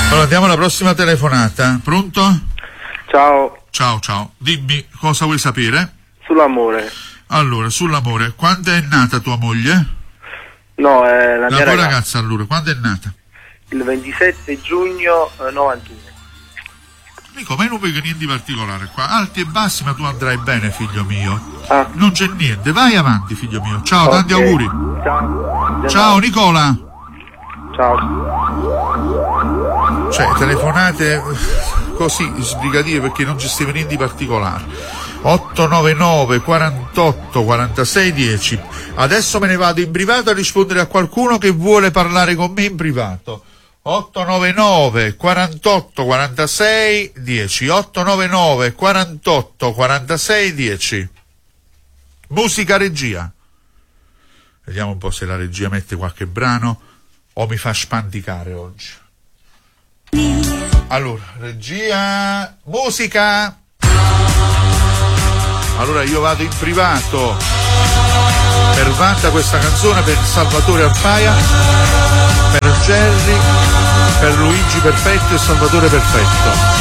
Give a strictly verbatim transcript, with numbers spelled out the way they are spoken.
Allora, diamo la prossima telefonata. Pronto? Ciao. Ciao, ciao. Dimmi, cosa vuoi sapere? Sull'amore. Allora, sull'amore. Quando è nata tua moglie? No, è la, La mia tua ragazza. ragazza, allora, quando è nata? Il ventisette giugno eh, novantuno. Dico, ma io non vedo niente di particolare qua. Alti e bassi, ma tu andrai bene, figlio mio. Ah. Non c'è niente. Vai avanti, figlio mio. Ciao, Ok. tanti auguri. Ciao. Ciao, Nicola. Ciao. Cioè, telefonate così sbrigative perché non ci stai niente di particolare. otto nove nove quarantotto quarantasei dieci. Adesso me ne vado in privato a rispondere a qualcuno che vuole parlare con me in privato. otto nove nove quarantotto quarantasei dieci. otto nove nove quarantotto quarantasei dieci. Musica, regia. Vediamo un po' se la regia mette qualche brano o mi fa spanticare oggi. Allora, regia, musica. Allora io vado in privato per Vanta questa canzone, per Salvatore Arpaia, per Jerry, per Luigi Perfetto e Salvatore Perfetto.